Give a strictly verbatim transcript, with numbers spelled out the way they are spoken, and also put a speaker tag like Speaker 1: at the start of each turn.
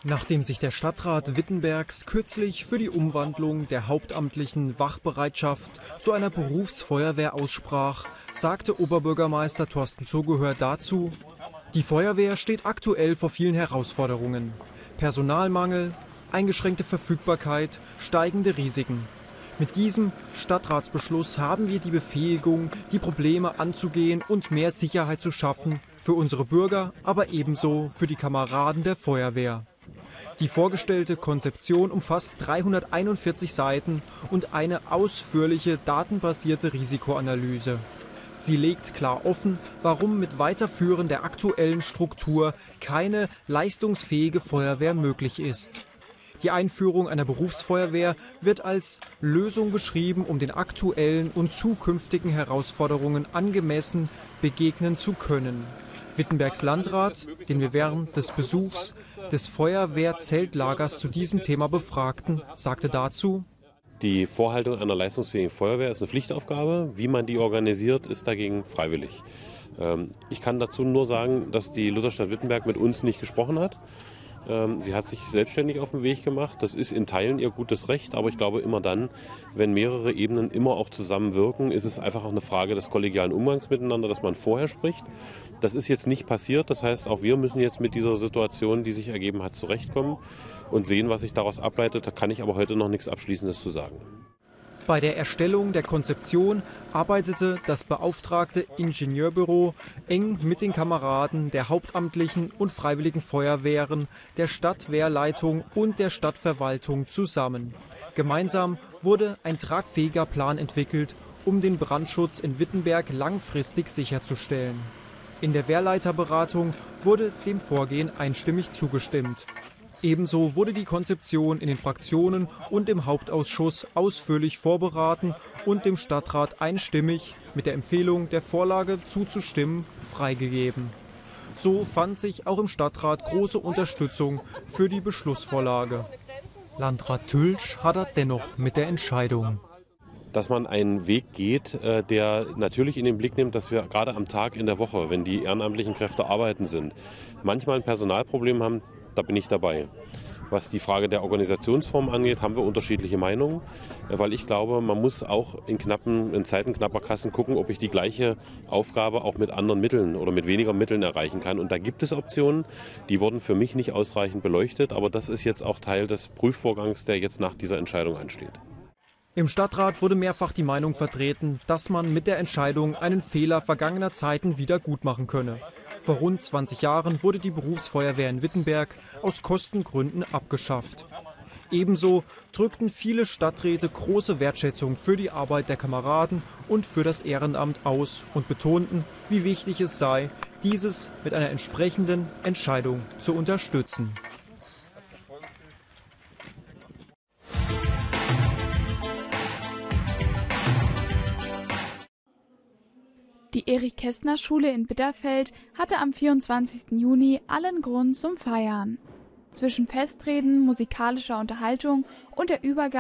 Speaker 1: Nachdem sich der Stadtrat Wittenbergs kürzlich für die Umwandlung der hauptamtlichen Wachbereitschaft zu einer Berufsfeuerwehr aussprach, sagte Oberbürgermeister Thorsten Zugehör dazu: Die Feuerwehr steht aktuell vor vielen Herausforderungen. Personalmangel, eingeschränkte Verfügbarkeit, steigende Risiken. Mit diesem Stadtratsbeschluss haben wir die Befähigung, die Probleme anzugehen und mehr Sicherheit zu schaffen für unsere Bürger, aber ebenso für die Kameraden der Feuerwehr. Die vorgestellte Konzeption umfasst dreihunderteinundvierzig Seiten und eine ausführliche datenbasierte Risikoanalyse. Sie legt klar offen, warum mit Weiterführen der aktuellen Struktur keine leistungsfähige Feuerwehr möglich ist. Die Einführung einer Berufsfeuerwehr wird als Lösung beschrieben, um den aktuellen und zukünftigen Herausforderungen angemessen begegnen zu können. Wittenbergs Landrat, den wir während des Besuchs des Feuerwehrzeltlagers zu diesem Thema befragten, sagte dazu:
Speaker 2: Die Vorhaltung einer leistungsfähigen Feuerwehr ist eine Pflichtaufgabe. Wie man die organisiert, ist dagegen freiwillig. Ich kann dazu nur sagen, dass die Lutherstadt Wittenberg mit uns nicht gesprochen hat. Sie hat sich selbstständig auf den Weg gemacht. Das ist in Teilen ihr gutes Recht, aber ich glaube immer dann, wenn mehrere Ebenen immer auch zusammenwirken, ist es einfach auch eine Frage des kollegialen Umgangs miteinander, dass man vorher spricht. Das ist jetzt nicht passiert. Das heißt, auch wir müssen jetzt mit dieser Situation, die sich ergeben hat, zurechtkommen und sehen, was sich daraus ableitet. Da kann ich aber heute noch nichts Abschließendes zu sagen.
Speaker 1: Bei der Erstellung der Konzeption arbeitete das beauftragte Ingenieurbüro eng mit den Kameraden der hauptamtlichen und freiwilligen Feuerwehren, der Stadtwehrleitung und der Stadtverwaltung zusammen. Gemeinsam wurde ein tragfähiger Plan entwickelt, um den Brandschutz in Wittenberg langfristig sicherzustellen. In der Wehrleiterberatung wurde dem Vorgehen einstimmig zugestimmt. Ebenso wurde die Konzeption in den Fraktionen und im Hauptausschuss ausführlich vorberaten und dem Stadtrat einstimmig mit der Empfehlung, der Vorlage zuzustimmen, freigegeben. So fand sich auch im Stadtrat große Unterstützung für die Beschlussvorlage. Landrat Tülsch hadert dennoch mit der Entscheidung.
Speaker 2: Dass man einen Weg geht, der natürlich in den Blick nimmt, dass wir gerade am Tag in der Woche, wenn die ehrenamtlichen Kräfte arbeiten sind, manchmal ein Personalproblem haben. Da bin ich dabei. Was die Frage der Organisationsform angeht, haben wir unterschiedliche Meinungen, weil ich glaube, man muss auch in, knappen, in Zeiten knapper Kassen gucken, ob ich die gleiche Aufgabe auch mit anderen Mitteln oder mit weniger Mitteln erreichen kann. Und da gibt es Optionen, die wurden für mich nicht ausreichend beleuchtet, aber das ist jetzt auch Teil des Prüfvorgangs, der jetzt nach dieser Entscheidung ansteht.
Speaker 1: Im Stadtrat wurde mehrfach die Meinung vertreten, dass man mit der Entscheidung einen Fehler vergangener Zeiten wieder gutmachen könne. Vor rund zwanzig Jahren wurde die Berufsfeuerwehr in Wittenberg aus Kostengründen abgeschafft. Ebenso drückten viele Stadträte große Wertschätzung für die Arbeit der Kameraden und für das Ehrenamt aus und betonten, wie wichtig es sei, dieses mit einer entsprechenden Entscheidung zu unterstützen.
Speaker 3: Die Erich-Kästner-Schule in Bitterfeld hatte am vierundzwanzigsten Juni allen Grund zum Feiern. Zwischen Festreden, musikalischer Unterhaltung und der Übergabe